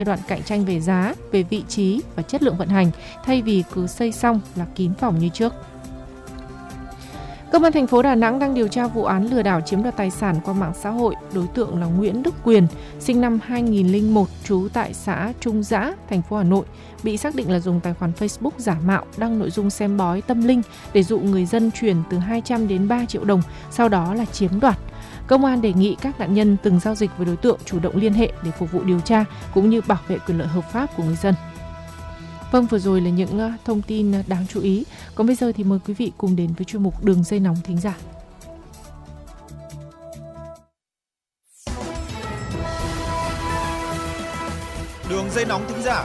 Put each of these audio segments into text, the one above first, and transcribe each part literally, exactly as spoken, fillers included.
giai đoạn cạnh tranh về giá, về vị trí và chất lượng vận hành, thay vì cứ xây xong là kín phòng như trước. Công an thành phố Đà Nẵng đang điều tra vụ án lừa đảo chiếm đoạt tài sản qua mạng xã hội. Đối tượng là Nguyễn Đức Quyền, sinh năm hai nghìn lẻ một, trú tại xã Trung Giã, thành phố Hà Nội, bị xác định là dùng tài khoản Facebook giả mạo đăng nội dung xem bói tâm linh để dụ người dân chuyển từ hai trăm đến ba triệu đồng, sau đó là chiếm đoạt. Công an đề nghị các nạn nhân từng giao dịch với đối tượng chủ động liên hệ để phục vụ điều tra cũng như bảo vệ quyền lợi hợp pháp của người dân. Vâng, vừa rồi là những thông tin đáng chú ý. Còn bây giờ thì mời quý vị cùng đến với chuyên mục Đường dây nóng thính giả. Đường dây nóng thính giả.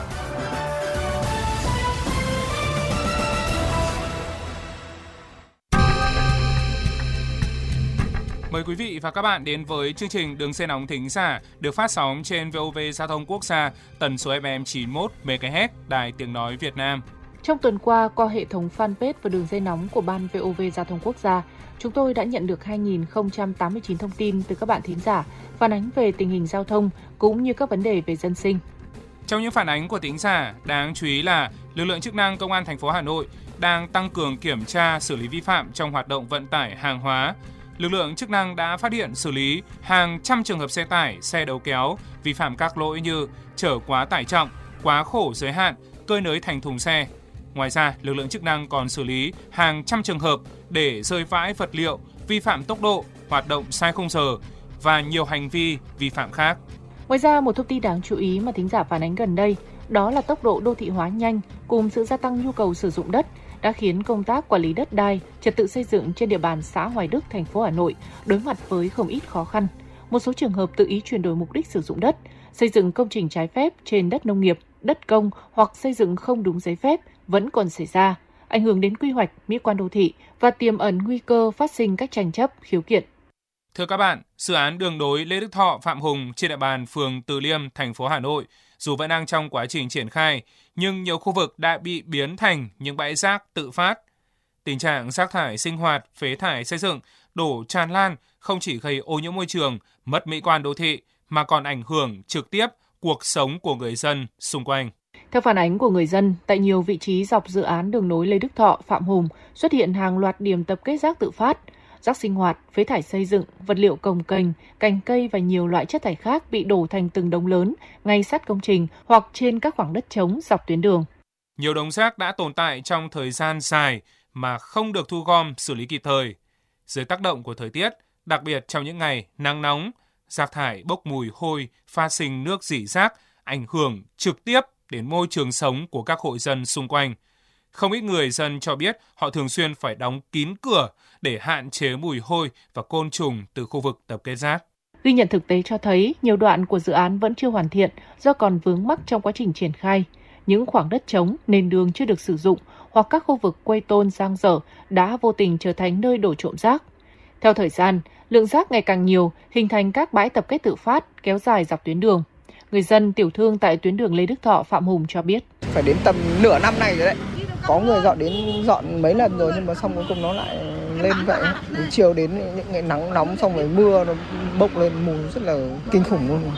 Mời quý vị và các bạn đến với chương trình Đường dây nóng thính giả được phát sóng trên vê o vê Giao thông Quốc gia, tần số ép em chín mươi mốt mê ga héc, Đài Tiếng nói Việt Nam. Trong tuần qua, qua hệ thống fanpage và đường dây nóng của Ban vê o vê Giao thông Quốc gia, chúng tôi đã nhận được hai nghìn không trăm tám mươi chín thông tin từ các bạn thính giả phản ánh về tình hình giao thông cũng như các vấn đề về dân sinh. Trong những phản ánh của thính giả, đáng chú ý là lực lượng chức năng Công an thành phố Hà Nội đang tăng cường kiểm tra xử lý vi phạm trong hoạt động vận tải hàng hóa. Lực lượng chức năng đã phát hiện xử lý hàng trăm trường hợp xe tải, xe đầu kéo vi phạm các lỗi như chở quá tải trọng, quá khổ giới hạn, cơi nới thành thùng xe. Ngoài ra, lực lượng chức năng còn xử lý hàng trăm trường hợp để rơi vãi vật liệu, vi phạm tốc độ, hoạt động sai khung giờ và nhiều hành vi vi phạm khác. Ngoài ra, một thông tin đáng chú ý mà thính giả phản ánh gần đây, đó là tốc độ đô thị hóa nhanh cùng sự gia tăng nhu cầu sử dụng đất đã khiến công tác quản lý đất đai, trật tự xây dựng trên địa bàn xã Hoài Đức, thành phố Hà Nội đối mặt với không ít khó khăn. Một số trường hợp tự ý chuyển đổi mục đích sử dụng đất, xây dựng công trình trái phép trên đất nông nghiệp, đất công hoặc xây dựng không đúng giấy phép vẫn còn xảy ra, ảnh hưởng đến quy hoạch, mỹ quan đô thị và tiềm ẩn nguy cơ phát sinh các tranh chấp, khiếu kiện. Thưa các bạn, dự án đường nối Lê Đức Thọ - Phạm Hùng trên địa bàn phường Từ Liêm, thành phố Hà Nội, dù vẫn đang trong quá trình triển khai, nhưng nhiều khu vực đã bị biến thành những bãi rác tự phát. Tình trạng rác thải sinh hoạt, phế thải xây dựng đổ tràn lan không chỉ gây ô nhiễm môi trường, mất mỹ quan đô thị mà còn ảnh hưởng trực tiếp cuộc sống của người dân xung quanh. Theo phản ánh của người dân, tại nhiều vị trí dọc dự án đường nối Lê Đức Thọ - Phạm Hùng xuất hiện hàng loạt điểm tập kết rác tự phát. Rác sinh hoạt, phế thải xây dựng, vật liệu cồng kềnh, cành cây và nhiều loại chất thải khác bị đổ thành từng đống lớn ngay sát công trình hoặc trên các khoảng đất trống dọc tuyến đường. Nhiều đống rác đã tồn tại trong thời gian dài mà không được thu gom xử lý kịp thời. Dưới tác động của thời tiết, đặc biệt trong những ngày nắng nóng, rác thải bốc mùi hôi, phát sinh nước rỉ rác, ảnh hưởng trực tiếp đến môi trường sống của các hộ dân xung quanh. Không ít người dân cho biết họ thường xuyên phải đóng kín cửa để hạn chế mùi hôi và côn trùng từ khu vực tập kết rác. Ghi nhận thực tế cho thấy nhiều đoạn của dự án vẫn chưa hoàn thiện do còn vướng mắc trong quá trình triển khai. Những khoảng đất trống, nền đường chưa được sử dụng hoặc các khu vực quây tôn dang dở đã vô tình trở thành nơi đổ trộm rác. Theo thời gian, lượng rác ngày càng nhiều, hình thành các bãi tập kết tự phát kéo dài dọc tuyến đường. Người dân tiểu thương tại tuyến đường Lê Đức Thọ - Phạm Hùng cho biết. Phải đến tầm nửa năm này rồi đấy. Có người dọn đến dọn mấy lần rồi nhưng mà xong cuối cùng nó lại lên vậy. Đến chiều đến những ngày nắng nóng xong rồi mưa nó bốc lên mùi rất là kinh khủng luôn.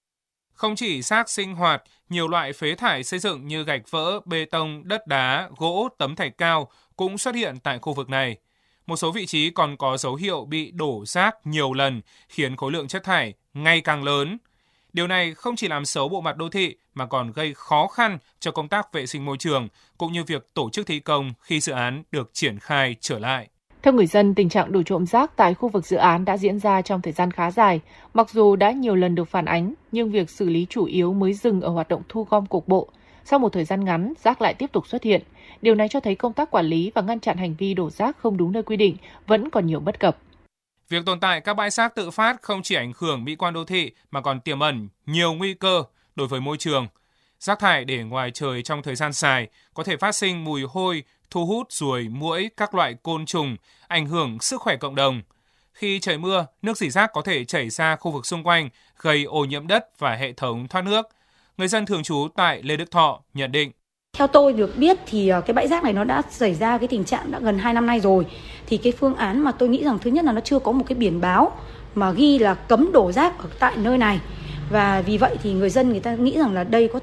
Không chỉ rác sinh hoạt, nhiều loại phế thải xây dựng như gạch vỡ, bê tông, đất đá, gỗ, tấm thạch cao cũng xuất hiện tại khu vực này. Một số vị trí còn có dấu hiệu bị đổ rác nhiều lần, khiến khối lượng chất thải ngày càng lớn. Điều này không chỉ làm xấu bộ mặt đô thị mà còn gây khó khăn cho công tác vệ sinh môi trường cũng như việc tổ chức thi công khi dự án được triển khai trở lại. Theo người dân, tình trạng đổ trộm rác tại khu vực dự án đã diễn ra trong thời gian khá dài. Mặc dù đã nhiều lần được phản ánh, nhưng việc xử lý chủ yếu mới dừng ở hoạt động thu gom cục bộ. Sau một thời gian ngắn, rác lại tiếp tục xuất hiện. Điều này cho thấy công tác quản lý và ngăn chặn hành vi đổ rác không đúng nơi quy định vẫn còn nhiều bất cập. Việc tồn tại các bãi rác tự phát không chỉ ảnh hưởng mỹ quan đô thị mà còn tiềm ẩn nhiều nguy cơ đối với môi trường. Rác thải để ngoài trời trong thời gian dài có thể phát sinh mùi hôi, thu hút ruồi, muỗi, các loại côn trùng, ảnh hưởng sức khỏe cộng đồng. Khi trời mưa, nước rỉ rác có thể chảy ra khu vực xung quanh, gây ô nhiễm đất và hệ thống thoát nước. Người dân thường trú tại Lê Đức Thọ nhận định. Theo tôi được biết thì cái bãi rác này nó đã xảy ra cái tình trạng đã gần hai năm nay rồi. Thì cái phương án mà tôi nghĩ rằng thứ nhất là nó chưa có một cái biển báo mà ghi là cấm đổ rác ở tại nơi này. Và vì vậy thì người dân người ta nghĩ rằng là đây có